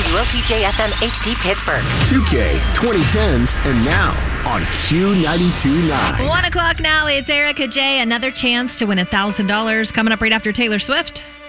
WOTJ FM HD Pittsburgh. 2K 2010s and now on Q92.9. 1 o'clock now. It's Erica J. Another chance to win $1,000 coming up right after Taylor Swift.